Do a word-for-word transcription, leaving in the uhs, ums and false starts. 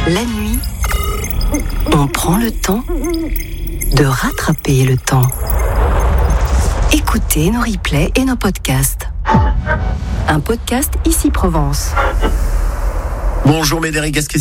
La nuit, on prend le temps de rattraper le temps. Écoutez nos replays et nos podcasts. Un podcast Ici Provence. Bonjour Médéric, est-ce que